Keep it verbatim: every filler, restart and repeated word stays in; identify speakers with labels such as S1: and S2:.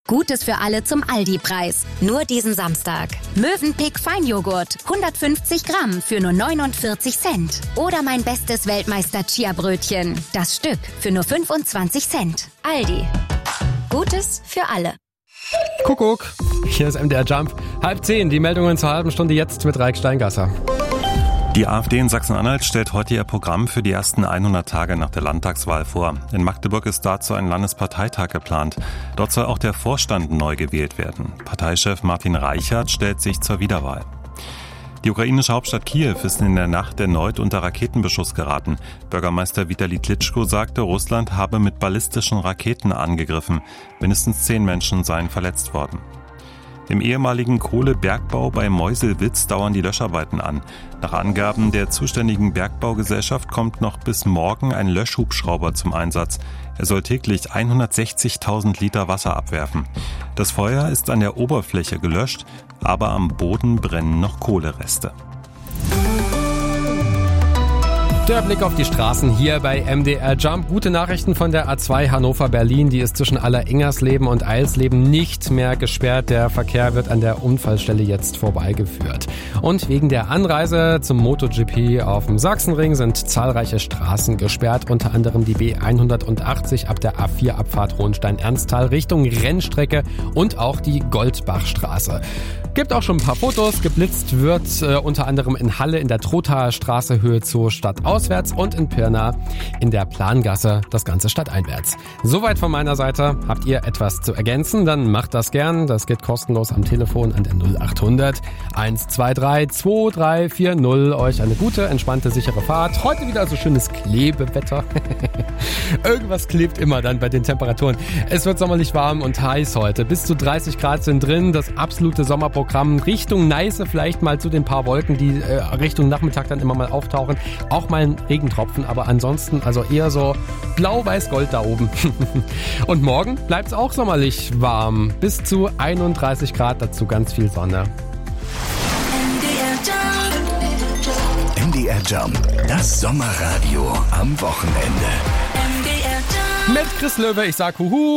S1: Gutes für alle zum Aldi-Preis. Nur diesen Samstag. Mövenpick Feinjoghurt, hundertfünfzig Gramm für nur neunundvierzig Cent. Oder mein bestes Weltmeister-Chia-Brötchen. Das Stück für nur fünfundzwanzig Cent. Aldi. Gutes für alle.
S2: Kuckuck, hier ist M D R Jump. Halb zehn, die Meldungen zur halben Stunde jetzt mit Raik Steingasser.
S3: Die AfD in Sachsen-Anhalt stellt heute ihr Programm für die ersten hundert Tage nach der Landtagswahl vor. In Magdeburg ist dazu ein Landesparteitag geplant. Dort soll auch der Vorstand neu gewählt werden. Parteichef Martin Reichert stellt sich zur Wiederwahl. Die ukrainische Hauptstadt Kiew ist in der Nacht erneut unter Raketenbeschuss geraten. Bürgermeister Vitali Klitschko sagte, Russland habe mit ballistischen Raketen angegriffen. Mindestens zehn Menschen seien verletzt worden. Im ehemaligen Kohlebergbau bei Meuselwitz dauern die Löscharbeiten an. Nach Angaben der zuständigen Bergbaugesellschaft kommt noch bis morgen ein Löschhubschrauber zum Einsatz. Er soll täglich hundertsechzigtausend Liter Wasser abwerfen. Das Feuer ist an der Oberfläche gelöscht, aber am Boden brennen noch Kohlereste.
S2: Der Blick auf die Straßen hier bei M D R Jump. Gute Nachrichten von der A zwei Hannover-Berlin. Die ist zwischen Alleringers-Leben und Eilsleben nicht mehr gesperrt. Der Verkehr wird an der Unfallstelle jetzt vorbeigeführt. Und wegen der Anreise zum MotoGP auf dem Sachsenring sind zahlreiche Straßen gesperrt. Unter anderem die B hundertachtzig ab der A vier Abfahrt Hohenstein-Ernsthal Richtung Rennstrecke und auch die Goldbachstraße. Gibt auch schon ein paar Fotos. Geblitzt wird äh, unter anderem in Halle in der Trothaer Straße Höhe zur Stadt auswärts und in Pirna in der Plangasse das Ganze stadteinwärts. Soweit von meiner Seite. Habt ihr etwas zu ergänzen? Dann macht das gern. Das geht kostenlos am Telefon an der null acht hundert eins zwei drei zwei drei vier null. Euch eine gute, entspannte, sichere Fahrt. Heute wieder so schönes Klebewetter. Irgendwas klebt immer dann bei den Temperaturen. Es wird sommerlich warm und heiß heute. Bis zu dreißig Grad sind drin. Das absolute Sommerprogramm. Richtung Neiße vielleicht mal zu den paar Wolken, die äh, Richtung Nachmittag dann immer mal auftauchen. Auch mal ein Regentropfen, aber ansonsten also eher so blau-weiß-gold da oben. Und morgen bleibt es auch sommerlich warm. Bis zu einunddreißig Grad, dazu ganz viel Sonne.
S4: M D R Jump, das Sommerradio am Wochenende.
S2: Mit Chris Löwe, ich sag Huhu.